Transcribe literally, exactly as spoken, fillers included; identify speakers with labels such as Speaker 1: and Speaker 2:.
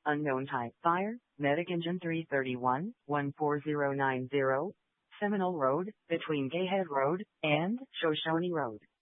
Speaker 1: Unknown type. Fire, Medic Engine three thirty-one, one four zero nine zero, Seminole Road, between Gayhead Road and Shoshone Road.